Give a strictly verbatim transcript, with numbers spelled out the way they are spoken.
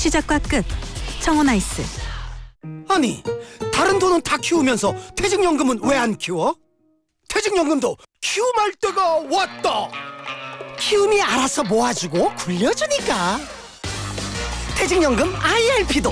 시작과 끝. 청혼아이스. 아니, 다른 돈은 다 키우면서 퇴직연금은 왜 안 키워? 퇴직연금도 키움할 때가 왔다. 키움이 알아서 모아주고 굴려주니까. 퇴직연금 아이알피도